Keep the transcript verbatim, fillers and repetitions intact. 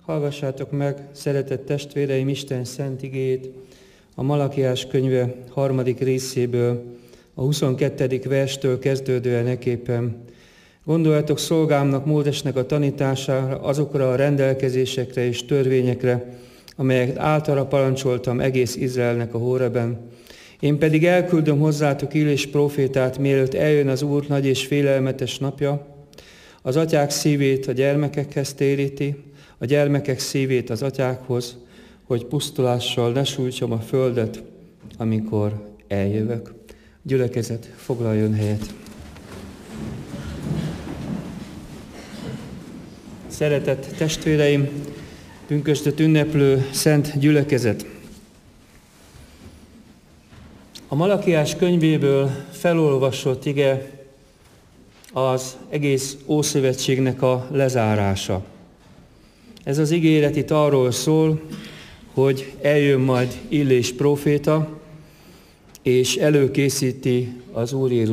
Hallgassátok meg, szeretett testvéreim, Isten szent igéjét, a Malakiás könyve harmadik részéből, a huszonkettedik verstől kezdődően eképpen. Gondoljatok szolgámnak, Mózesnek a tanítására, azokra a rendelkezésekre és törvényekre, amelyeket általa parancsoltam egész Izraelnek a Hóreben. Én pedig elküldöm hozzátok Illés prófétát, mielőtt eljön az Úr nagy és félelmetes napja. Az atyák szívét a gyermekekhez téríti, a gyermekek szívét az atyákhoz, hogy pusztulással ne sújtsam a földet, amikor eljövök. Gyülekezet, foglaljon helyet. Szeretett testvéreim, pünkösdöt ünneplő szent gyülekezet! A Malakiás könyvéből felolvasott ige az egész Ószövetségnek a lezárása. Ez az ígéret itt arról szól, hogy eljön majd Illés próféta, és előkészíti az Úr Jézus